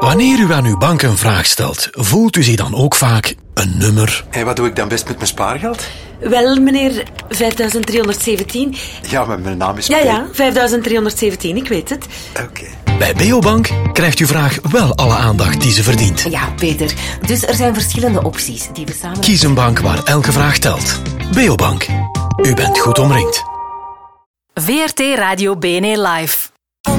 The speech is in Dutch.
Wanneer u aan uw bank een vraag stelt, voelt u zich dan ook vaak een nummer? En wat doe ik dan best met mijn spaargeld? Wel, meneer, 5317. Ja, maar mijn naam is... Ja, 5317, ik weet het. Oké. Bij Beobank krijgt uw vraag wel alle aandacht die ze verdient. Ja, Peter. Dus er zijn verschillende opties die we samen... Kies een bank waar elke vraag telt. Beobank. U bent goed omringd. VRT Radio BNE Live.